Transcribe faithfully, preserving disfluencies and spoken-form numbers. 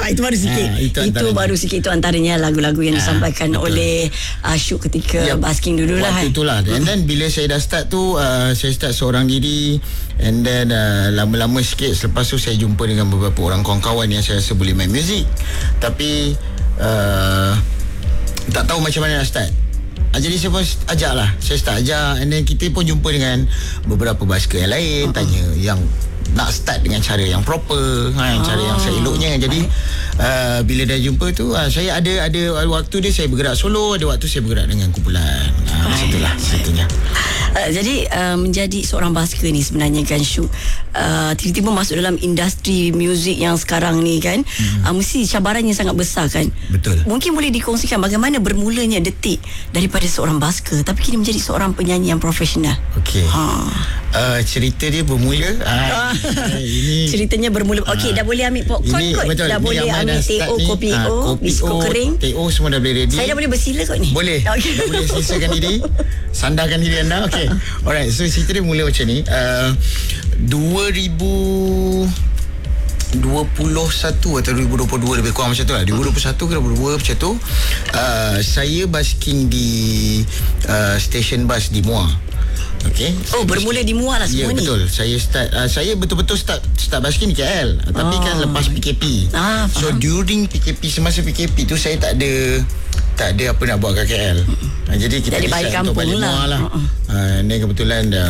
Itu baru sikit. Ha, itu itu baru sikit. Itu antaranya lagu-lagu yang disampaikan ha, oleh uh, Syuk ketika ya, basking dulu lah. Waktu itulah. And then bila saya dah start tu, uh, saya start seorang diri. And then uh, lama-lama sikit selepas tu saya jumpa dengan beberapa orang kawan-kawan yang saya rasa boleh main muzik. Tapi uh, tak tahu macam mana nak start. uh, Jadi saya pun ajak lah. Saya start ajak. And then kita pun jumpa dengan beberapa basker yang lain. uh-huh. Tanya yang nak start dengan cara yang proper, ha, oh. cara yang seeloknya. Jadi uh, bila dah jumpa tu, uh, saya ada ada waktu dia saya bergerak solo, ada waktu saya bergerak dengan kumpulan. uh, Macam itulah satunya. Uh, jadi uh, menjadi seorang basker ni sebenarnya kan Syuk, uh, tiba-tiba masuk dalam industri muzik yang sekarang ni kan, hmm. uh, mesti cabarannya sangat besar kan. Betul. Mungkin boleh dikongsikan bagaimana bermulanya detik daripada seorang basker tapi kini menjadi seorang penyanyi yang profesional. Okey. Ha. Uh, cerita dia bermula uh, ini ceritanya bermula. Okey, uh, dah boleh ambil popcorn kot. Betul, dah boleh ambil teh o, kopi uh, o, biskut kering. Teh o semua dah boleh ready. Saya dah boleh bersila kot ni. Boleh. Okay. Dah boleh silakan diri. Sandarkan diri anda. Okey. Alright, so cerita dia mula macam ni. Uh, dua ribu dua puluh satu atau dua ribu dua puluh dua lebih kurang macam tu lah. dua ribu dua puluh satu ke dua ribu dua puluh dua macam tu. Uh, saya basking di uh, stesen bas di Muar. Okay. Oh, bermula di Muar lah semua ya, ni. Ya, betul. Saya start uh, saya betul-betul start start basking di K L. Tapi oh. kan lepas P K P. Ah, so during P K P, semasa P K P tu saya tak ada tak ada apa nak buat kat K L. Uh, jadi kita jadi balik kampung balik lah. Muar lah. Uh-uh. Uh, dan kebetulan dah